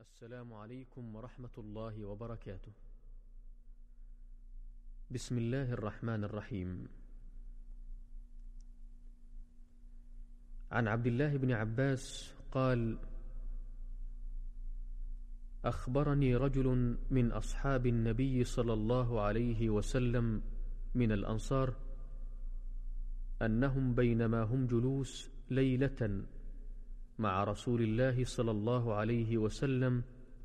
السلام عليكم ورحمة الله وبركاته. بسم الله الرحمن الرحيم. عن عبد الله بن عباس قال: أخبرني رجل من أصحاب النبي صلى الله عليه وسلم من الأنصار أنهم بينما هم جلوس ليلة مع رسول الله صلى الله عليه وسلم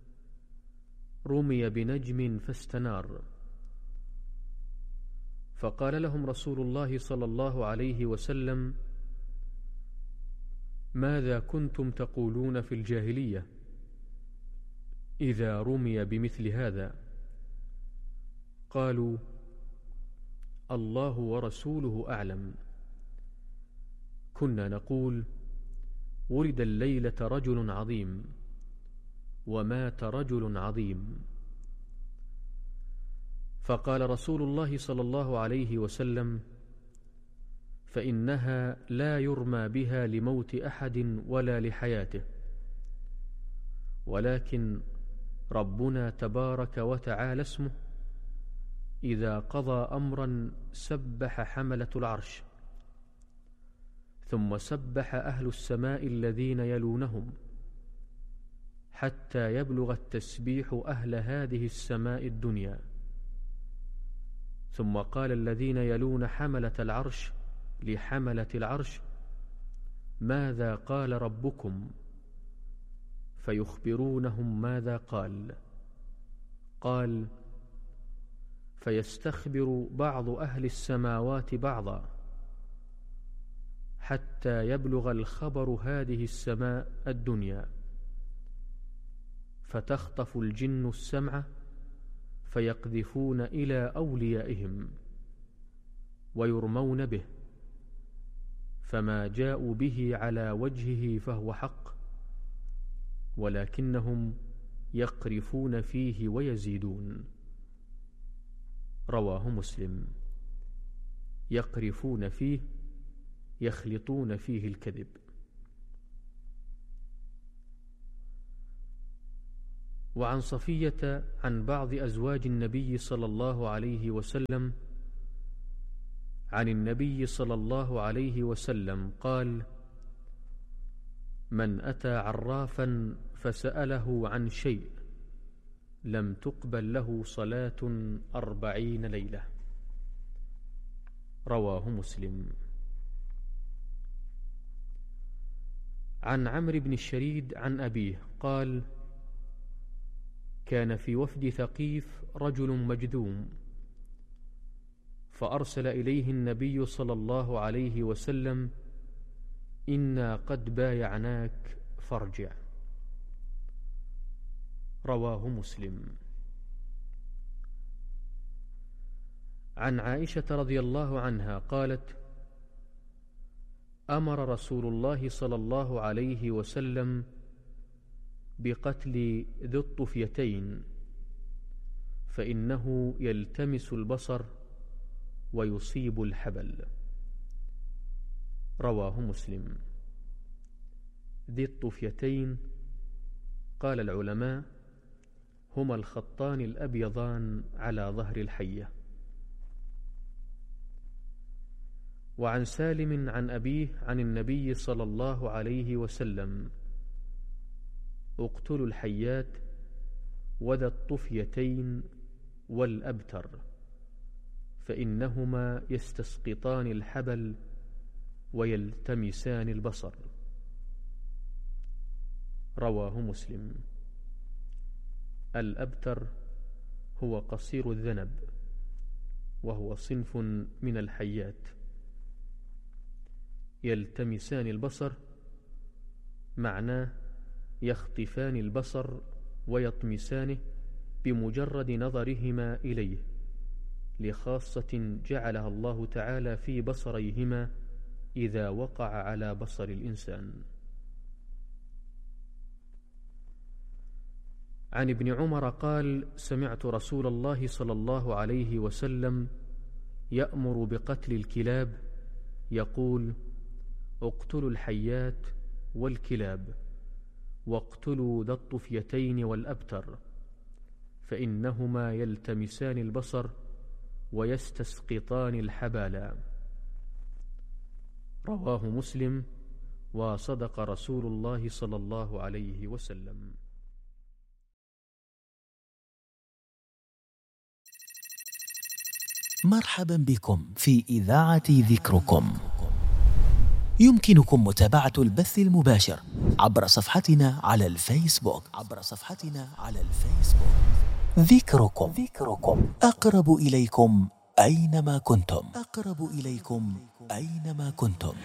رمي بنجم فاستنار، فقال لهم رسول الله صلى الله عليه وسلم: ماذا كنتم تقولون في الجاهلية إذا رمي بمثل هذا؟ قالوا: الله ورسوله أعلم. كنا نقول: ولد الليلة رجل عظيم ومات رجل عظيم. فقال رسول الله صلى الله عليه وسلم: فإنها لا يرمى بها لموت أحد ولا لحياته، ولكن ربنا تبارك وتعالى اسمه إذا قضى أمرا سبح حملة العرش، ثم سبح أهل السماء الذين يلونهم، حتى يبلغ التسبيح أهل هذه السماء الدنيا، ثم قال الذين يلون حملة العرش لحملة العرش: ماذا قال ربكم؟ فيخبرونهم ماذا قال. قال: فيستخبر بعض أهل السماوات بعضا حتى يبلغ الخبر هذه السماء الدنيا، فتخطف الجن السمع فيقذفون إلى أوليائهم ويرمون به، فما جاءوا به على وجهه فهو حق، ولكنهم يقرفون فيه ويزيدون. رواه مسلم. يقرفون فيه يخلطون فيه الكذب. وعن صفية عن بعض أزواج النبي صلى الله عليه وسلم عن النبي صلى الله عليه وسلم قال: من أتى عرافا فسأله عن شيء لم تقبل له صلاة 40 ليلة. رواه مسلم. عن عمرو بن الشريد عن أبيه قال: كان في وفد ثقيف رجل مجذوم، فأرسل إليه النبي صلى الله عليه وسلم: إنا قد بايعناك فارجع. رواه مسلم. عن عائشة رضي الله عنها قالت: أمر رسول الله صلى الله عليه وسلم بقتل ذي الطفيتين، فإنه يلتمس البصر ويصيب الحبل. رواه مسلم. ذي الطفيتين قال العلماء هما الخطان الأبيضان على ظهر الحية. وعن سالم عن أبيه عن النبي صلى الله عليه وسلم: اقتلوا الحيات وذا الطفيتين والأبتر، فإنهما يستسقطان الحبل ويلتمسان البصر. رواه مسلم. الأبتر هو قصير الذنب، وهو صنف من الحيات. يلتمسان البصر معناه يخطفان البصر ويطمسانه بمجرد نظرهما إليه، لخاصة جعلها الله تعالى في بصريهما إذا وقع على بصر الإنسان. عن ابن عمر قال: سمعت رسول الله صلى الله عليه وسلم يأمر بقتل الكلاب يقول: اقتلوا الحيات والكلاب واقتلوا ذا الطفيتين والأبتر، فإنهما يلتمسان البصر ويستسقطان الحبالا. رواه مسلم. وصدق رسول الله صلى الله عليه وسلم. مرحبا بكم في إذاعة ذكركم. يمكنكم متابعة البث المباشر عبر صفحتنا على الفيسبوك. ذكركم أقرب إليكم أينما كنتم.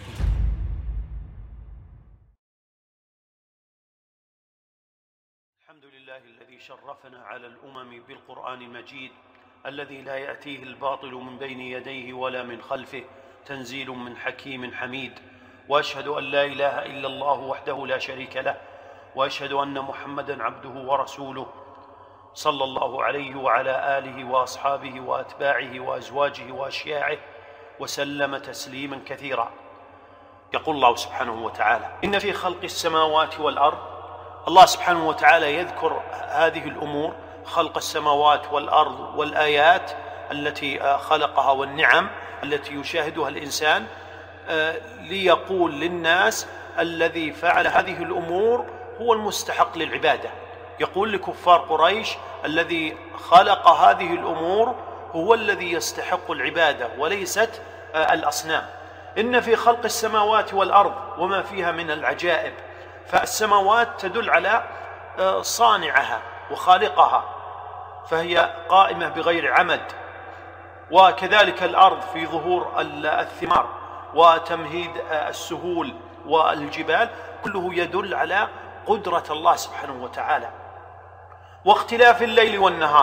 الحمد لله الذي شرفنا على الأمم بالقرآن المجيد، الذي لا يأتيه الباطل من بين يديه ولا من خلفه، تنزيل من حكيم حميد. وأشهد أن لا إله إلا الله وحده لا شريك له، وأشهد أن محمدًا عبده ورسوله، صلى الله عليه وعلى آله وأصحابه وأتباعه وأزواجه وأشياعه وسلم تسليمًا كثيرا. يقول الله سبحانه وتعالى: إن في خلق السماوات والأرض. الله سبحانه وتعالى يذكر هذه الأمور، خلق السماوات والأرض والآيات التي خلقها والنعم التي يشاهدها الإنسان، ليقول للناس الذي فعل هذه الأمور هو المستحق للعبادة. يقول لكفار قريش: الذي خلق هذه الأمور هو الذي يستحق العبادة وليست الأصنام. إن في خلق السماوات والأرض وما فيها من العجائب. فالسماوات تدل على صانعها وخالقها، فهي قائمة بغير عمد، وكذلك الأرض في ظهور الثمار وتمهيد السهول والجبال، كله يدل على قدرة الله سبحانه وتعالى. واختلاف الليل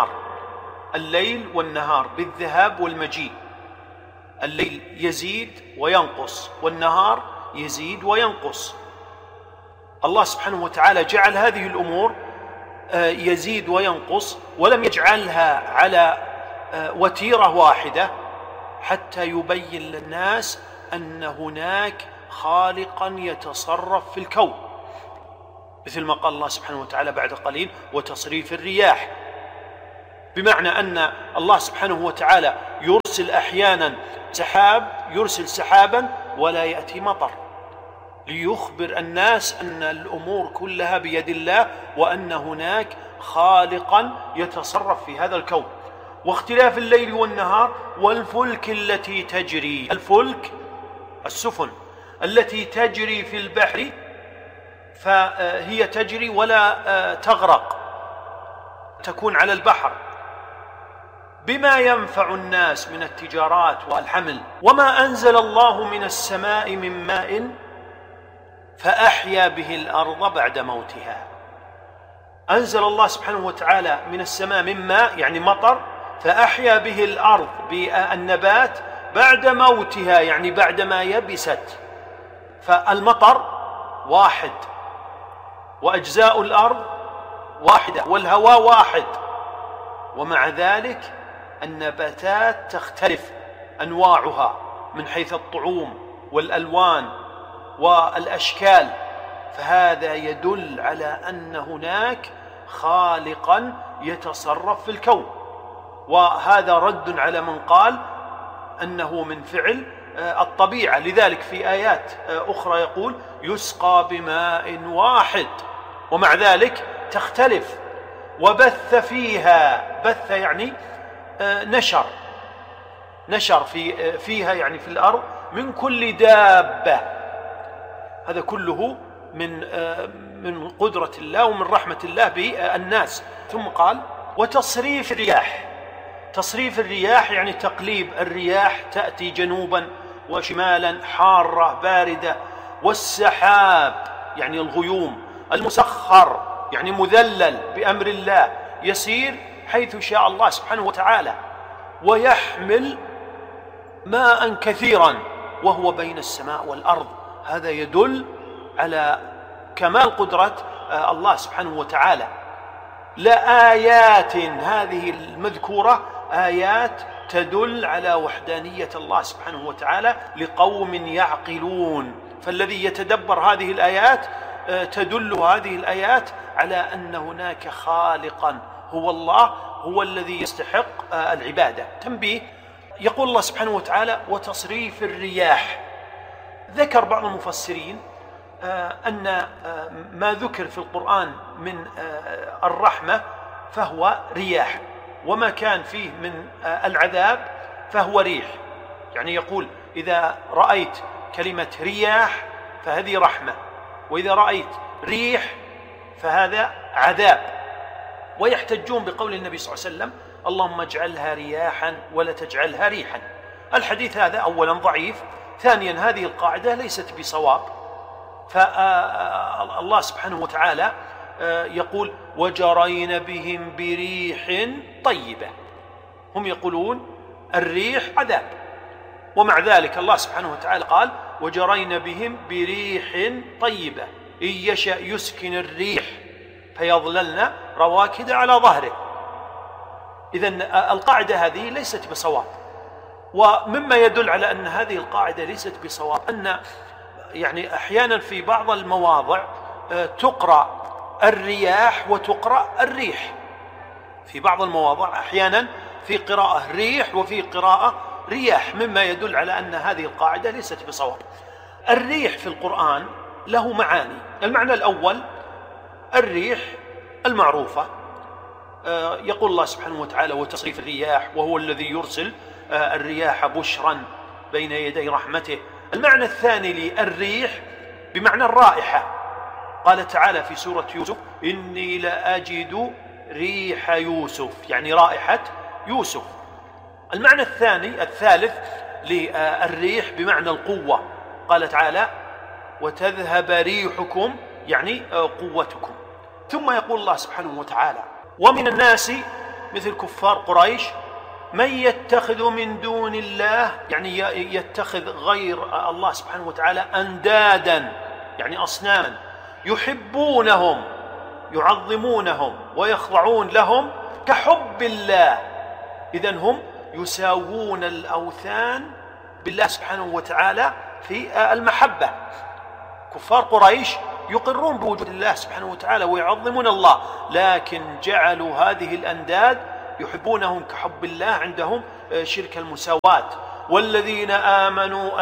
والنهار بالذهاب والمجيء، الليل يزيد وينقص والنهار يزيد وينقص. الله سبحانه وتعالى جعل هذه الأمور يزيد وينقص، ولم يجعلها على وتيرة واحدة، حتى يبين للناس أن هناك خالقا يتصرف في الكون، مثل ما قال الله سبحانه وتعالى بعد قليل: وتصريف الرياح، بمعنى أن الله سبحانه وتعالى يرسل أحيانا يرسل سحابا ولا يأتي مطر، ليخبر الناس أن الأمور كلها بيد الله، وأن هناك خالقا يتصرف في هذا الكون. واختلاف الليل والنهار والفلك التي تجري، الفلك السفن التي تجري في البحر، فهي تجري ولا تغرق، تكون على البحر، بما ينفع الناس من التجارات والحمل. وما أنزل الله من السماء من ماء فأحيا به الأرض بعد موتها. أنزل الله سبحانه وتعالى من السماء من ماء، يعني مطر، فأحيا به الأرض بالنبات بعد موتها، يعني بعدما يبست. فالمطر واحد، وأجزاء الأرض واحدة، والهواء واحد، ومع ذلك النباتات تختلف أنواعها من حيث الطعوم والألوان والأشكال. فهذا يدل على أن هناك خالقا يتصرف في الكون، وهذا رد على من قال أنه من فعل الطبيعة. لذلك في آيات أخرى يقول: يسقى بماء واحد، ومع ذلك تختلف. وبث فيها، بث يعني نشر فيها يعني في الأرض، من كل دابة. هذا كله من قدرة الله ومن رحمة الله بالناس. ثم قال: وتصريف الرياح. تصريف الرياح يعني تقليب الرياح، تأتي جنوبا وشمالا، حارة باردة. والسحاب يعني الغيوم، المسخر يعني مذلل بأمر الله، يسير حيث شاء الله سبحانه وتعالى، ويحمل ماء كثيرا وهو بين السماء والأرض. هذا يدل على كمال قدرة الله سبحانه وتعالى. لآيات، هذه المذكورة آيات تدل على وحدانية الله سبحانه وتعالى لقوم يعقلون. فالذي يتدبر هذه الآيات تدل هذه الآيات على أن هناك خالقا هو الله، هو الذي يستحق العبادة. تنبيه: يقول الله سبحانه وتعالى: وتصريف الرياح. ذكر بعض المفسرين أن ما ذكر في القرآن من الرحمة فهو رياح، وما كان فيه من العذاب فهو ريح. يعني يقول: إذا رأيت كلمة رياح فهذه رحمة، وإذا رأيت ريح فهذا عذاب. ويحتجون بقول النبي صلى الله عليه وسلم: اللهم اجعلها رياحا ولا تجعلها ريحا. الحديث هذا أولا ضعيف، ثانيا هذه القاعدة ليست بصواب. فالله سبحانه وتعالى يقول: وجرين بهم بريح طيبة. هم يقولون الريح عذاب، ومع ذلك الله سبحانه وتعالى قال: وجرين بهم بريح طيبة إن يشأ يسكن الريح فيظللن رواكد على ظهره. إذن القاعدة هذه ليست بصواب. ومما يدل على أن هذه القاعدة ليست بصواب أن يعني أحيانا في بعض المواضع تقرأ الرياح وتقرأ الريح. في بعض المواضع أحيانا في قراءة ريح وفي قراءة رياح، مما يدل على أن هذه القاعدة ليست بصواب. الريح في القرآن له معاني. المعنى الأول الريح المعروفة، يقول الله سبحانه وتعالى: وتصريف الرياح، وهو الذي يرسل الرياح بشرا بين يدي رحمته. المعنى الثاني للريح بمعنى الرائحة، قال تعالى في سورة يوسف: إني لأجد ريح يوسف، يعني رائحة يوسف. المعنى الثالث للريح بمعنى القوة، قال تعالى: وتذهب ريحكم، يعني قوتكم. ثم يقول الله سبحانه وتعالى: ومن الناس مثل كفار قريش من يتخذ من دون الله، يعني يتخذ غير الله سبحانه وتعالى أندادا، يعني أصناما، يحبونهم يعظمونهم ويخضعون لهم كحب الله. إذن هم يساوون الأوثان بالله سبحانه وتعالى في المحبة. كفار قريش يقرون بوجود الله سبحانه وتعالى ويعظمون الله، لكن جعلوا هذه الأنداد يحبونهم كحب الله، عندهم شرك المساواة. والذين آمنوا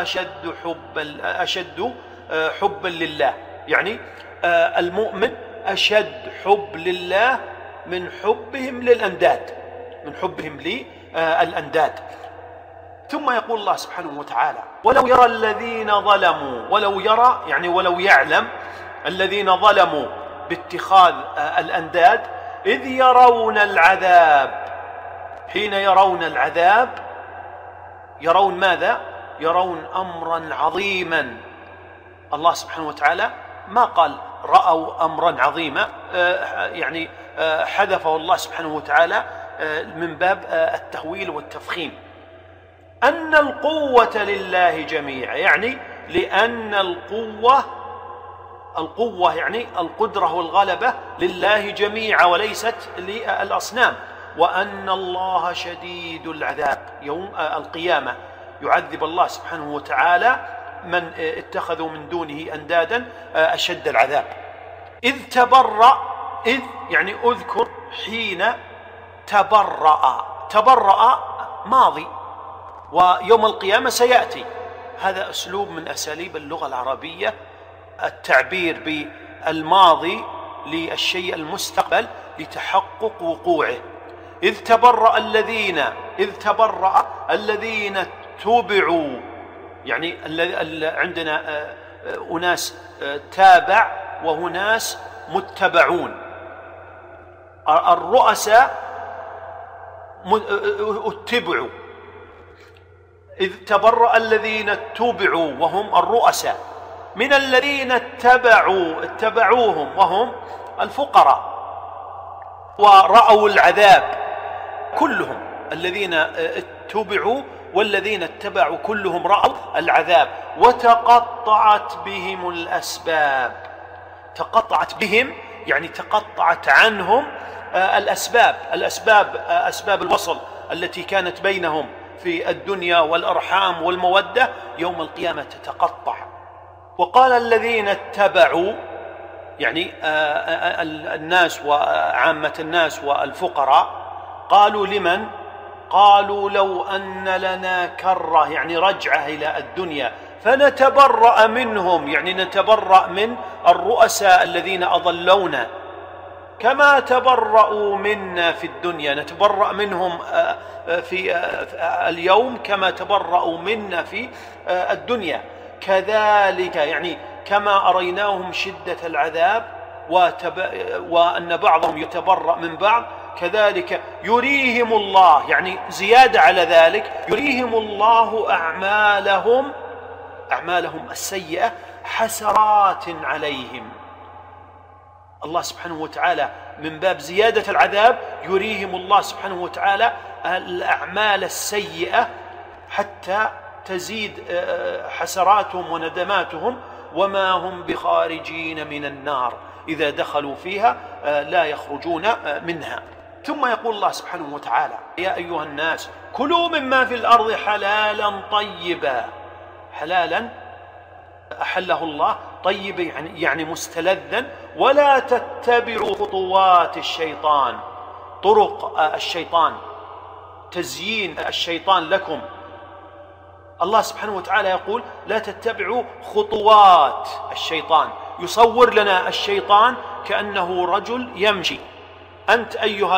أشد حبا لله، يعني المؤمن أشد حب لله من حبهم للأنداد، من حبهم للأنداد. ثم يقول الله سبحانه وتعالى: ولو يرى الذين ظلموا، ولو يرى يعني ولو يعلم الذين ظلموا باتخاذ الأنداد إذ يرون العذاب. حين يرون العذاب يرون ماذا؟ يرون أمرا عظيما. الله سبحانه وتعالى ما قال رأوا أمرا عظيما، يعني حذفه الله سبحانه وتعالى من باب التهويل والتفخيم. أن القوة لله جميعا، يعني لأن القوة يعني القدرة والغلبة لله جميعا وليست للأصنام. وأن الله شديد العذاب، يوم القيامة يعذب الله سبحانه وتعالى من اتخذوا من دونه أندادا أشد العذاب. إذ تبرأ، إذ يعني أذكر حين تبرأ ماضي، ويوم القيامة سيأتي. هذا أسلوب من أساليب اللغة العربية، التعبير بالماضي للشيء المستقبل لتحقق وقوعه. إذ تبرأ الذين تبعوا، يعني عندنا أناس تابع وهناس متبعون. الرؤساء اتبعوا. إذ تبرأ الذين اتبعوا وهم الرؤساء من الذين اتبعوهم وهم الفقراء، ورأوا العذاب. كلهم الذين اتبعوا والذين اتبعوا كلهم رأوا العذاب. وتقطعت بهم الأسباب. تقطعت بهم يعني تقطعت عنهم الأسباب، أسباب الوصل التي كانت بينهم في الدنيا والأرحام والمودة، يوم القيامة تتقطع. وقال الذين اتبعوا، يعني الناس وعامة الناس والفقراء، قالوا لمن؟ قالوا لو أن لنا كرة، يعني رجعة إلى الدنيا فنتبرأ منهم، يعني نتبرأ من الرؤساء الذين أضلونا كما تبرأوا منا في الدنيا، نتبرأ منهم في اليوم كما تبرأوا منا في الدنيا، كذلك يعني كما أريناهم شدة العذاب وأن بعضهم يتبرأ من بعض، كذلك يريهم الله، يعني زيادة على ذلك يريهم الله أعمالهم السيئة حسرات عليهم. الله سبحانه وتعالى من باب زيادة العذاب يريهم الله سبحانه وتعالى الأعمال السيئة حتى تزيد حسراتهم وندماتهم، وما هم بخارجين من النار، إذا دخلوا فيها لا يخرجون منها. ثم يقول الله سبحانه وتعالى: يا أيها الناس كلوا مما في الأرض حلالا طيبا. حلالا أحله الله، طيب يعني مستلذا، ولا تتبعوا خطوات الشيطان، طرق الشيطان، تزيين الشيطان لكم. الله سبحانه وتعالى يقول: لا تتبعوا خطوات الشيطان، يصور لنا الشيطان كأنه رجل يمشي. أنت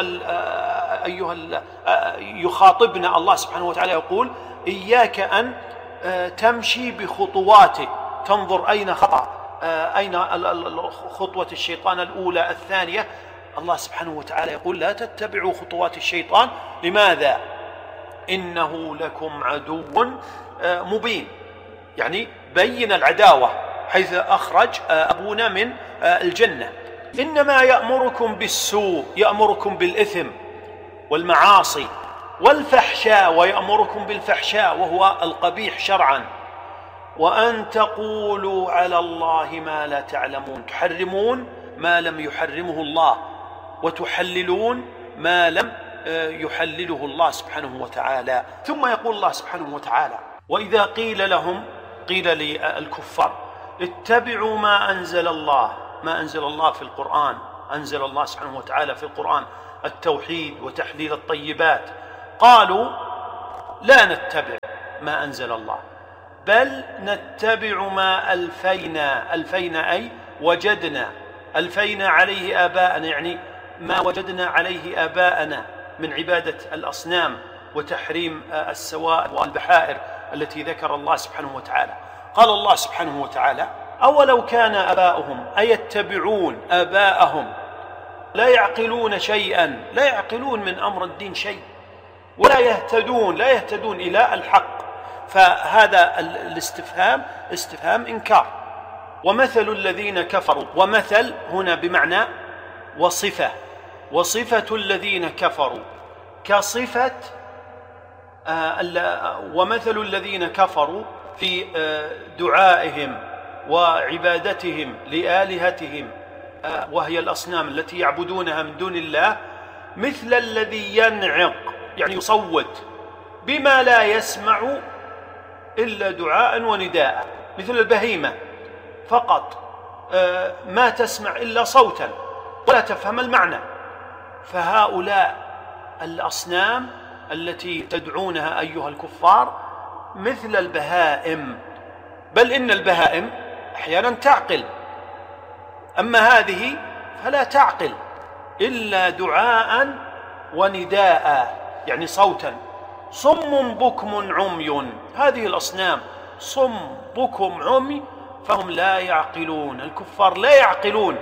يخاطبنا الله سبحانه وتعالى يقول: إياك أن تمشي بخطواته، تنظر أين خطأ، أين خطوة الشيطان الأولى الثانية. الله سبحانه وتعالى يقول: لا تتبعوا خطوات الشيطان. لماذا؟ إنه لكم عدو مبين، يعني بين العداوة، حيث أخرج أبونا من الجنة. إنما يأمركم بالسوء، يأمركم بالإثم والمعاصي والفحشاء، ويأمركم بالفحشاء وهو القبيح شرعا، وأن تقولوا على الله ما لا تعلمون، تحرمون ما لم يحرمه الله، وتحللون ما لم يحلله الله سبحانه وتعالى. ثم يقول الله سبحانه وتعالى: وإذا قيل لهم، قيل للكفار: اتبعوا ما أنزل الله، ما أنزل الله في القرآن، أنزل الله سبحانه وتعالى في القرآن التوحيد وتحليل الطيبات، قالوا: لا نتبع ما أنزل الله، بل نتبع ما ألفينا أي وجدنا، ألفينا عليه آباءنا، يعني ما وجدنا عليه آباءنا من عبادة الأصنام وتحريم السوائل والبحائر التي ذكر الله سبحانه وتعالى. قال الله سبحانه وتعالى: أولو كان آباؤهم أيتبعون آباءهم لا يعقلون شيئا، لا يعقلون من أمر الدين شيء، ولا يهتدون إلى الحق. فهذا الاستفهام استفهام إنكار. ومثل الذين كفروا، ومثل هنا بمعنى وصفة، وصفة الذين كفروا كصفة ومثل الذين كفروا في دعائهم وعبادتهم لآلهتهم، وهي الأصنام التي يعبدونها من دون الله، مثل الذي ينعق، يعني يصوت، بما لا يسمع إلا دعاء ونداء، مثل البهيمة فقط ما تسمع إلا صوتا ولا تفهم المعنى. فهؤلاء الأصنام التي تدعونها أيها الكفار مثل البهائم، بل إن البهائم أحيانا تعقل، أما هذه فلا تعقل إلا دعاء ونداء، يعني صوتا. صم بكم عمي، هذه الأصنام صم بكم عمي، فهم لا يعقلون. الكفار لا يعقلون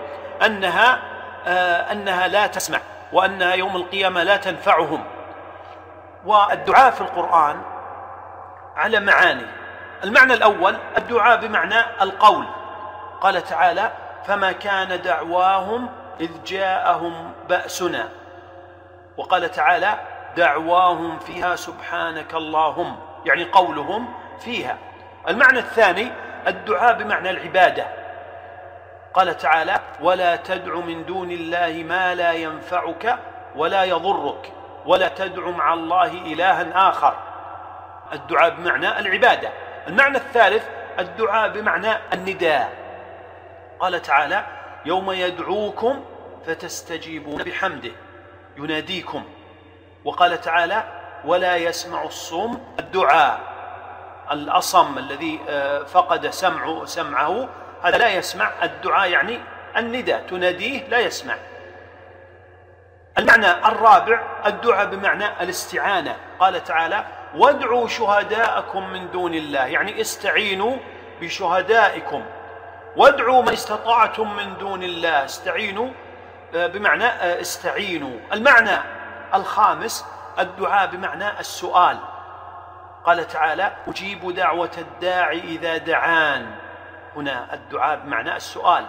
أنها لا تسمع، وأنها يوم القيامة لا تنفعهم. والدعاء في القرآن على معاني. المعنى الأول الدعاء بمعنى القول، قال تعالى: فما كان دعواهم إذ جاءهم بأسنا، وقال تعالى: دعواهم فيها سبحانك اللهم، يعني قولهم فيها. المعنى الثاني الدعاء بمعنى العبادة، قال تعالى: ولا تدع من دون الله ما لا ينفعك ولا يضرك، ولا تدع مع الله إلها آخر. الدعاء بمعنى العبادة. المعنى الثالث الدعاء بمعنى النداء، قال تعالى: يوم يدعوكم فتستجيبون بحمده يناديكم. وقال تعالى ولا يسمع الصم الدعاء. الأصم الذي فقد سمعه هذا لا يسمع الدعاء، يعني النداء تناديه لا يسمع. المعنى الرابع الدعاء بمعنى الاستعانة. قال تعالى وادعوا شهداءكم من دون الله، يعني استعينوا بشهدائكم، وادعوا من استطعتم من دون الله، استعينوا بمعنى استعينوا. المعنى الخامس الدعاء بمعنى السؤال. قال تعالى أجيب دعوة الداعي إذا دعان، هنا الدعاء بمعنى السؤال.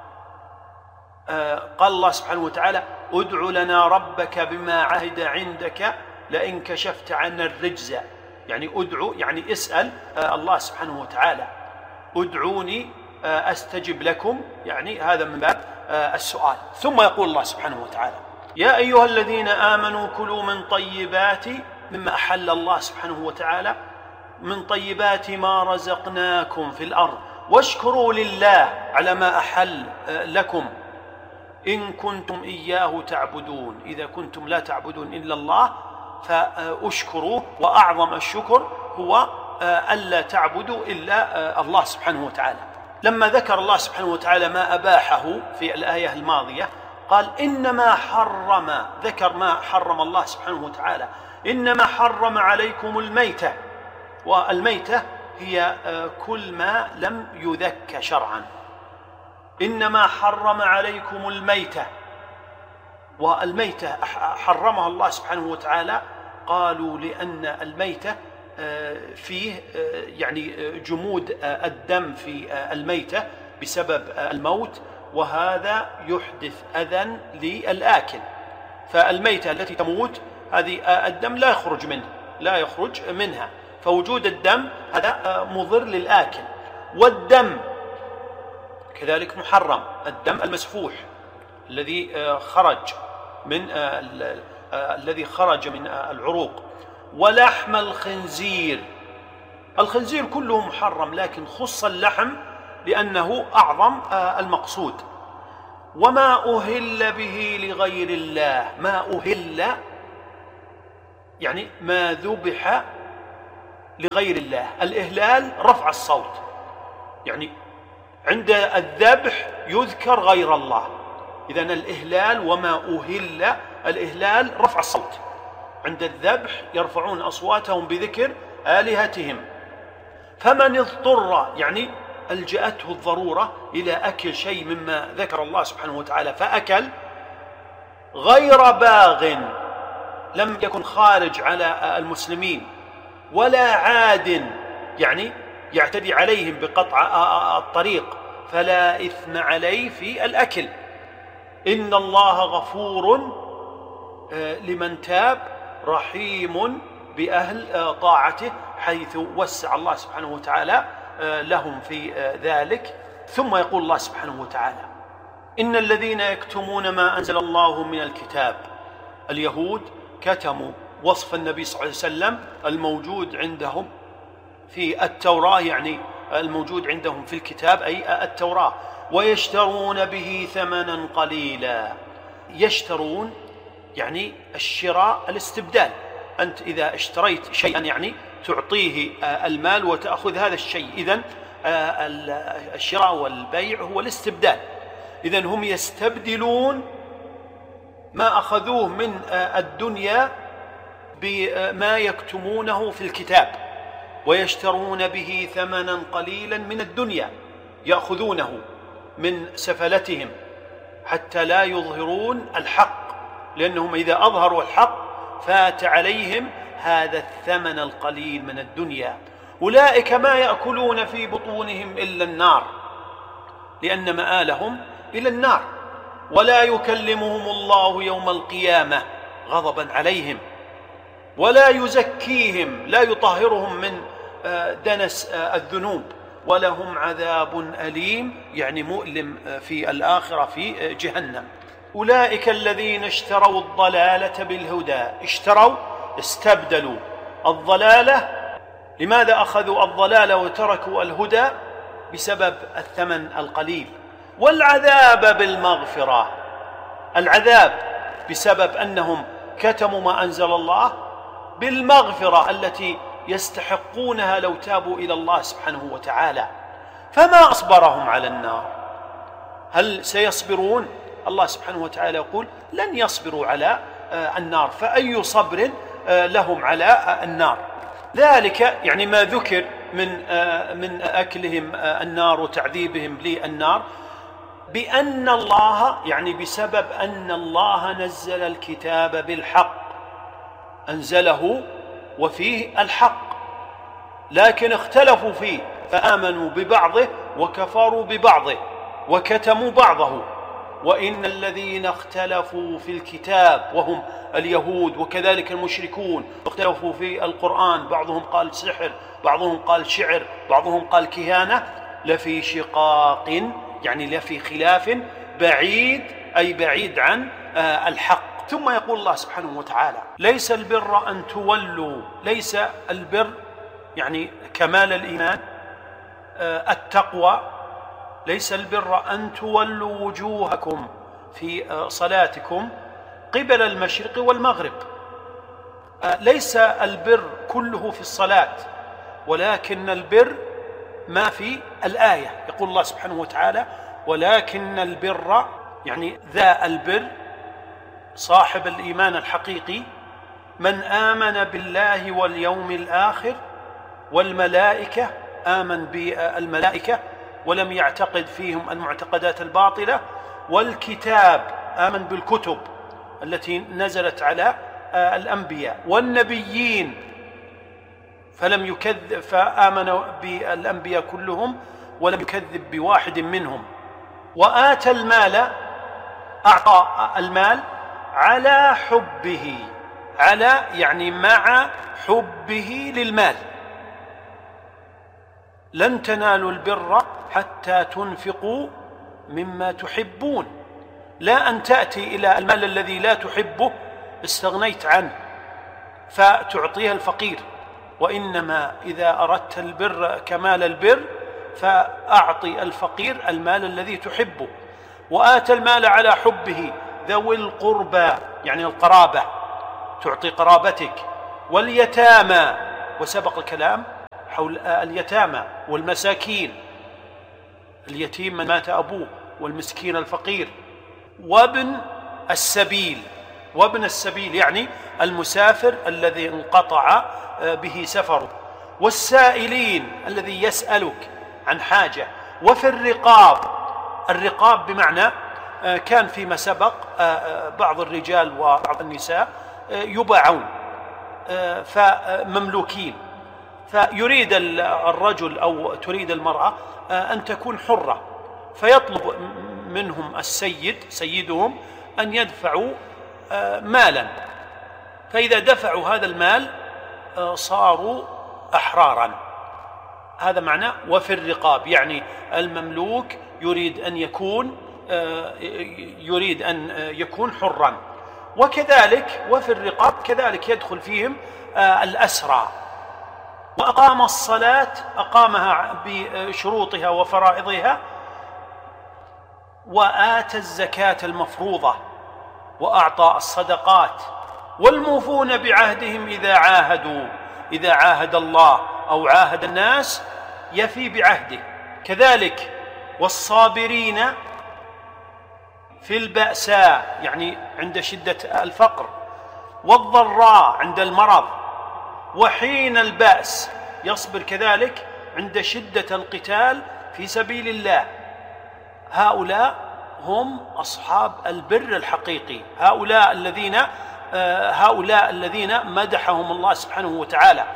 قال الله سبحانه وتعالى ادع لنا ربك بما عهد عندك لئن كشفت عنا الرجز، يعني ادعو يعني اسأل الله سبحانه وتعالى. ادعوني أستجب لكم، يعني هذا من باب السؤال. ثم يقول الله سبحانه وتعالى يا أيها الذين آمنوا كلوا من طيبات مما أحل الله سبحانه وتعالى من طيبات ما رزقناكم في الأرض واشكروا لله على ما أحل لكم إن كنتم إياه تعبدون. إذا كنتم لا تعبدون إلا الله فأشكروه، وأعظم الشكر هو ألا تعبدوا إلا الله سبحانه وتعالى. لما ذكر الله سبحانه وتعالى ما أباحه في الآية الماضية قال إنما حرم، ذكر ما حرم الله سبحانه وتعالى، إنما حرم عليكم الميتة. والميتة هي كل ما لم يذك شرعا. إنما حرم عليكم الميتة، والميتة حرمها الله سبحانه وتعالى قالوا لأن الميتة فيه يعني جمود الدم في الميتة بسبب الموت، وهذا يحدث أذى للآكل. فالميتة التي تموت هذه الدم لا يخرج منها، فوجود الدم هذا مضر للآكل. والدم كذلك محرم، الدم المسفوح الذي خرج من العروق. ولحم الخنزير، الخنزير كله محرم لكن خص اللحم لأنه أعظم المقصود. وما أهل به لغير الله، ما أهل يعني ما ذبح لغير الله. الإهلال رفع الصوت، يعني عند الذبح يذكر غير الله. إذن الإهلال وما أهل، الإهلال رفع الصوت، عند الذبح يرفعون أصواتهم بذكر آلهتهم. فمن اضطر يعني ألجأته الضرورة إلى أكل شيء مما ذكر الله سبحانه وتعالى فأكل غير باغ، لم يكن خارج على المسلمين، ولا عاد يعني يعتدي عليهم بقطع الطريق، فلا إثم عليه في الأكل. إن الله غفور لمن تاب رحيم بأهل طاعته، حيث وسع الله سبحانه وتعالى لهم في ذلك. ثم يقول الله سبحانه وتعالى إن الذين يكتمون ما أنزل الله من الكتاب. اليهود كتموا وصف النبي صلى الله عليه وسلم الموجود عندهم في التوراة، يعني الموجود عندهم في الكتاب أي التوراة، ويشترون به ثمنا قليلا. يشترون يعني الشراء الاستبدال، أنت إذا اشتريت شيئا يعني تعطيه المال وتأخذ هذا الشيء، إذن الشراء والبيع هو الاستبدال. إذن هم يستبدلون ما أخذوه من الدنيا بما يكتمونه في الكتاب، ويشترون به ثمنا قليلا من الدنيا، يأخذونه من سفلتهم حتى لا يظهرون الحق، لأنهم إذا أظهروا الحق فات عليهم هذا الثمن القليل من الدنيا. أولئك ما يأكلون في بطونهم إلا النار، لأن مآلهم إلى النار. ولا يكلمهم الله يوم القيامة غضبا عليهم، ولا يزكيهم، لا يطهرهم من دنس الذنوب، ولهم عذاب أليم يعني مؤلم في الآخرة في جهنم. أولئك الذين اشتروا الضلالة بالهدى. اشتروا استبدلوا الضلالة. لماذا أخذوا الضلالة وتركوا الهدى؟ بسبب الثمن القليل. والعذاب بالمغفرة. العذاب بسبب أنهم كتموا ما أنزل الله، بالمغفرة التي يستحقونها لو تابوا إلى الله سبحانه وتعالى. فما أصبرهم على النار؟ هل سيصبرون؟ الله سبحانه وتعالى يقول لن يصبروا على النار، فأي صبر لهم على النار؟ ذلك يعني ما ذكر من أكلهم النار وتعذيبهم للنار، بأن الله يعني بسبب أن الله نزل الكتاب بالحق، أنزله وفيه الحق، لكن اختلفوا فيه فآمنوا ببعضه وكفروا ببعضه وكتموا بعضه. وإن الذين اختلفوا في الكتاب وهم اليهود وكذلك المشركون اختلفوا في القرآن، بعضهم قال سحر، بعضهم قال شعر، بعضهم قال كهانة، لفي شقاق يعني لفي خلاف بعيد، أي بعيد عن الحق. ثم يقول الله سبحانه وتعالى ليس البر أن تولوا، ليس البر يعني كمال الإيمان التقوى، ليس البر أن تولوا وجوهكم في صلاتكم قبل المشرق والمغرب. ليس البر كله في الصلاة، ولكن البر ما في الآية. يقول الله سبحانه وتعالى ولكن البر يعني ذا البر صاحب الإيمان الحقيقي من آمن بالله واليوم الآخر والملائكة، آمن بالملائكة ولم يعتقد فيهم المعتقدات الباطلة، والكتاب آمن بالكتب التي نزلت على الأنبياء، والنبيين فلم يكذب، فآمن بالأنبياء كلهم ولم يكذب بواحد منهم، وآتى المال، أعطى المال على حبه، على يعني مع حبه للمال. لن تنالوا البر حتى تنفقوا مما تحبون. لا أن تأتي إلى المال الذي لا تحبه استغنيت عنه فتعطيه الفقير، وإنما إذا أردت البر كمال البر فأعطي الفقير المال الذي تحبه. وآتى المال على حبه ذوي القربى يعني القرابة، تعطي قرابتك، واليتامى، وسبق الكلام حول اليتامى والمساكين، اليتيم من مات أبوه والمسكين الفقير، وابن السبيل. وابن السبيل يعني المسافر الذي انقطع به سفره، والسائلين الذي يسألك عن حاجة، وفي الرقاب. الرقاب بمعنى كان فيما سبق بعض الرجال وبعض النساء يباعون فمملوكين، فيريد الرجل أو تريد المرأة أن تكون حرة، فيطلب منهم سيدهم أن يدفعوا مالا، فإذا دفعوا هذا المال صاروا أحرارا. هذا معنى وفي الرقاب، يعني المملوك يريد أن يكون حرا. وكذلك وفي الرقاب كذلك يدخل فيهم الأسرى. وأقام الصلاة، أقامها بشروطها وفرائضها، وآتى الزكاة المفروضة، وأعطى الصدقات، والموفون بعهدهم إذا عاهدوا، إذا عاهد الله أو عاهد الناس يفي بعهده. كذلك والصابرين في البأساء يعني عند شدة الفقر، والضراء عند المرض، وحين البأس، يصبر كذلك عند شدة القتال في سبيل الله. هؤلاء هم أصحاب البر الحقيقي، هؤلاء الذين مدحهم الله سبحانه وتعالى.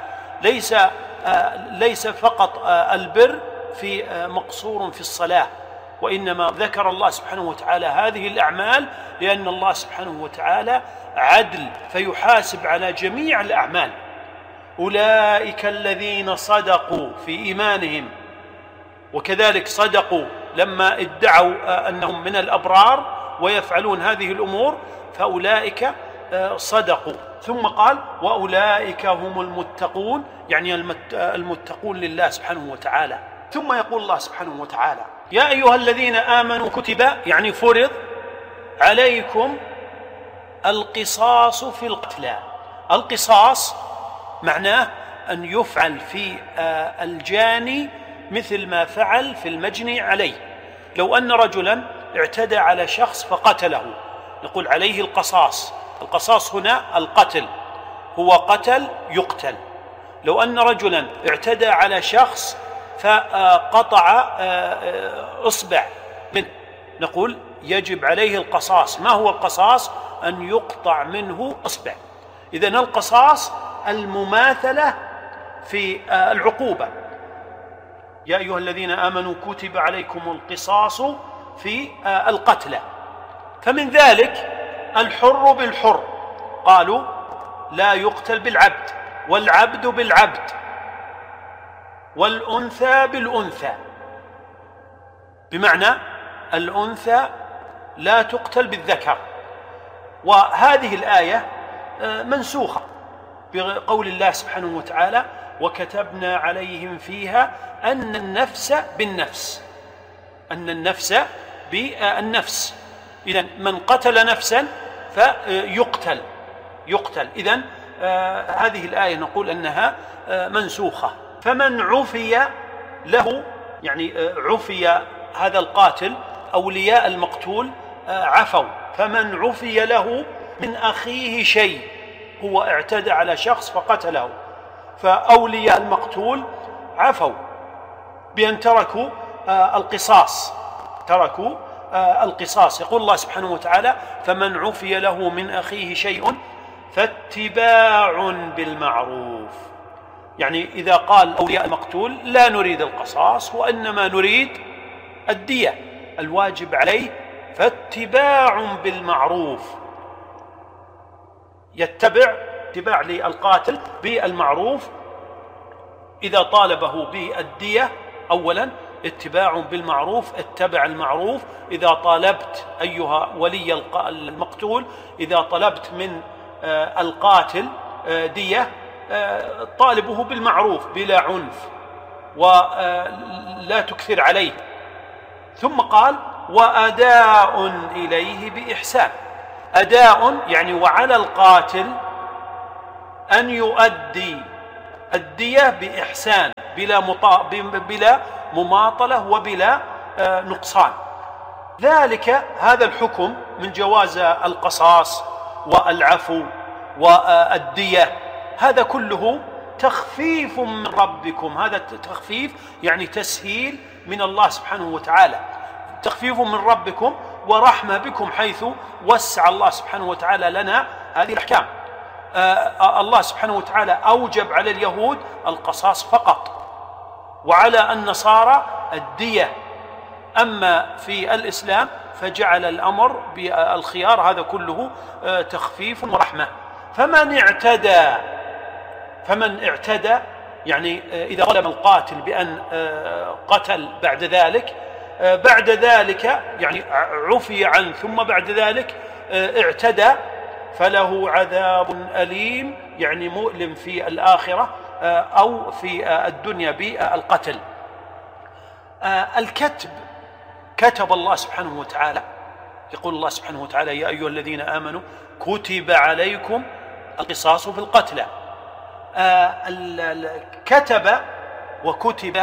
ليس فقط البر في مقصور في الصلاة، وإنما ذكر الله سبحانه وتعالى هذه الأعمال لأن الله سبحانه وتعالى عدل فيحاسب على جميع الأعمال. أولئك الذين صدقوا في إيمانهم، وكذلك صدقوا لما ادعوا أنهم من الأبرار ويفعلون هذه الأمور، فأولئك صدقوا. ثم قال وأولئك هم المتقون، يعني المتقون لله سبحانه وتعالى. ثم يقول الله سبحانه وتعالى يا أيها الذين آمنوا كتب يعني فرض عليكم القصاص في القتلى. القصاص معناه أن يفعل في الجاني مثل ما فعل في المجني عليه. لو أن رجلا اعتدى على شخص فقتله نقول عليه القصاص. القصاص هنا القتل، هو قتل يقتل. لو أن رجلا اعتدى على شخص فقطع إصبع منه نقول يجب عليه القصاص. ما هو القصاص؟ أن يقطع منه إصبع. إذن القصاص المماثلة في العقوبة. يا أيها الذين آمنوا كتب عليكم القصاص في القتلى. فمن ذلك الحر بالحر، قالوا لا يقتل بالعبد، والعبد بالعبد، والأنثى بالأنثى، بمعنى الأنثى لا تقتل بالذكر. وهذه الآية منسوخة بقول الله سبحانه وتعالى وكتبنا عليهم فيها أن النفس بالنفس، أن النفس بالنفس. إذن من قتل نفسا فيقتل. إذن هذه الآية نقول أنها منسوخة. فمن عفي له يعني عفي هذا القاتل، أولياء المقتول عفوا. فمن عفي له من أخيه شيء، هو اعتدى على شخص فقتله، فأولياء المقتول عفوا بأن تركوا القصاص. يقول الله سبحانه وتعالى فمن عفي له من أخيه شيء فاتباع بالمعروف. يعني إذا قال أولياء المقتول لا نريد القصاص وإنما نريد الدية، الواجب عليه فاتباع بالمعروف، يتبع اتباع للقاتل بالمعروف. إذا طالبه بالدية أولا اتباع بالمعروف، اتبع المعروف. إذا طالبت أيها ولي المقتول، إذا طلبت من القاتل دية طالبه بالمعروف بلا عنف ولا تكثر عليه. ثم قال وأداء إليه بإحسان. أداء يعني وعلى القاتل أن يؤدي الدية بإحسان بلا مماطلة وبلا نقصان. ذلك هذا الحكم من جواز القصاص والعفو والدية، هذا كله تخفيف من ربكم. هذا تخفيف يعني تسهيل من الله سبحانه وتعالى، تخفيف من ربكم ورحمة بكم، حيث وسع الله سبحانه وتعالى لنا هذه الأحكام. الله سبحانه وتعالى أوجب على اليهود القصاص فقط، وعلى النصارى الدية. أما في الإسلام فجعل الأمر بالخيار، هذا كله تخفيف ورحمة. فمن اعتدى يعني إذا ظلم القاتل بأن قتل بعد ذلك يعني عفي عنه ثم بعد ذلك اعتدى، فله عذاب أليم يعني مؤلم في الآخرة أو في الدنيا بالقتل. الكتب كتب الله سبحانه وتعالى، يقول الله سبحانه وتعالى يا أيها الذين آمنوا كتب عليكم القصاص في القتلى. كتب وكتب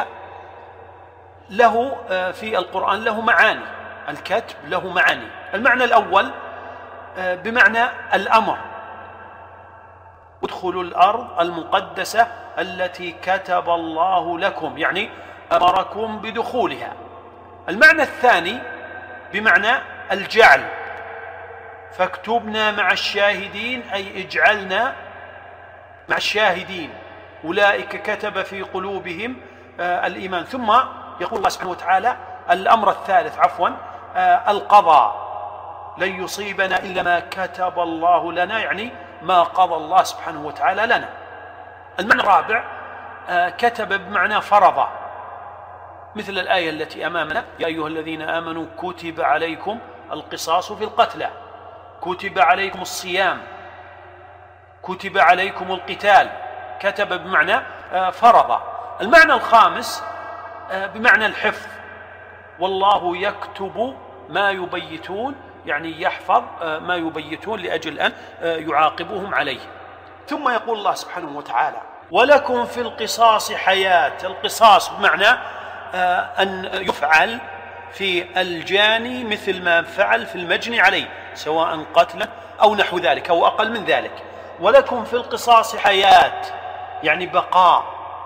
له في القرآن له معاني. الكتب له معاني. المعنى الأول بمعنى الأمر، ادخلوا الأرض المقدسة التي كتب الله لكم، يعني أمركم بدخولها. المعنى الثاني بمعنى الجعل، فاكتبنا مع الشاهدين أي اجعلنا مع الشاهدين، أولئك كتب في قلوبهم الإيمان. ثم يقول الله سبحانه وتعالى الأمر الثالث القضاء، لن يصيبنا إلا ما كتب الله لنا، يعني ما قضى الله سبحانه وتعالى لنا. المعنى الرابع كتب بمعنى فرض، مثل الآية التي أمامنا يا أيها الذين آمنوا كتب عليكم القصاص في القتلى، كتب عليكم الصيام، كتب عليكم القتال. كتب بمعنى فرض. المعنى الخامس بمعنى الحفظ، والله يكتب ما يبيتون، يعني يحفظ ما يبيتون لأجل أن يعاقبهم عليه. ثم يقول الله سبحانه وتعالى: ولكم في القصاص حياة. القصاص بمعنى أن يفعل في الجاني مثل ما فعل في المجني عليه، سواء قتلا أو نحو ذلك أو أقل من ذلك. ولكم في القصاص حياة يعني بقاء.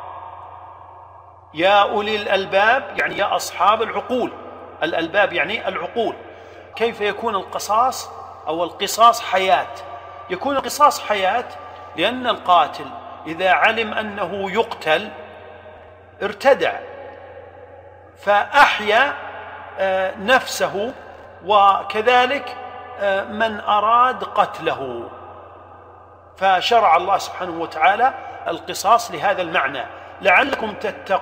يا أولي الألباب يعني يا أصحاب العقول. الألباب يعني العقول. كيف يكون القصاص أو القصاص حياة؟ يكون القصاص حياة لأن القاتل إذا علم أنه يقتل ارتدع، فأحيا نفسه، وكذلك من أراد قتله، فشرع الله سبحانه وتعالى القصاص لهذا المعنى، لعلكم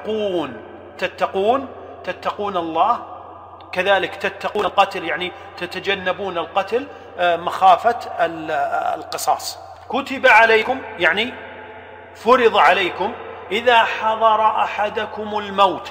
تتقون الله، كذلك تتقون القتل يعني تتجنبون القتل مخافة القصاص. كتب عليكم يعني فرض عليكم إذا حضر أحدكم الموت.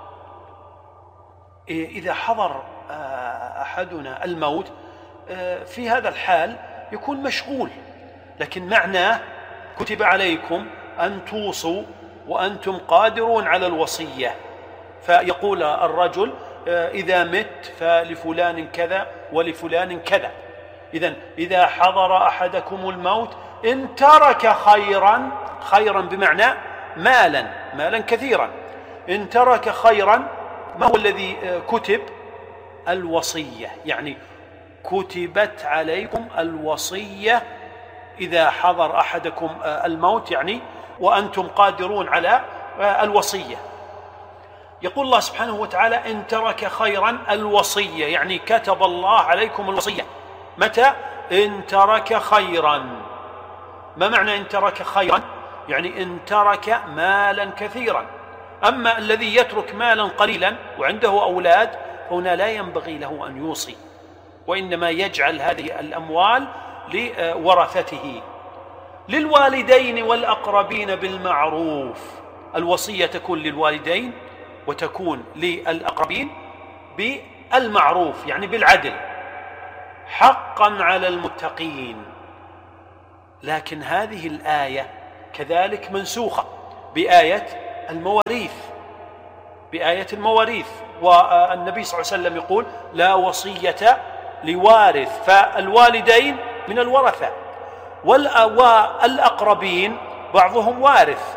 إذا حضر أحدنا الموت في هذا الحال يكون مشغول، لكن معناه كتب عليكم أن توصوا وأنتم قادرون على الوصية، فيقول الرجل إذا مت فلفلان كذا ولفلان كذا. إذن إذا حضر أحدكم الموت إن ترك خيرا بمعنى مالا كثيرا. إن ترك خيرا، ما هو الذي كتب؟ الوصية، يعني كتبت عليكم الوصية إذا حضر أحدكم الموت، يعني وأنتم قادرون على الوصية. يقول الله سبحانه وتعالى إن ترك خيرا الوصية، يعني كتب الله عليكم الوصية. متى؟ إن ترك خيرا. ما معنى إن ترك خيرا؟ يعني إن ترك مالا كثيرا. أما الذي يترك مالا قليلا وعنده أولاد هنا لا ينبغي له أن يوصي، وإنما يجعل هذه الأموال لورثته. للوالدين والأقربين بالمعروف. الوصية تكون للوالدين وتكون للأقربين بالمعروف يعني بالعدل، حقا على المتقين. لكن هذه الآية كذلك منسوخة بآية المواريث، والنبي صلى الله عليه وسلم يقول لا وصية لوارث، فالوالدين من الورثة والأقربين بعضهم وارث.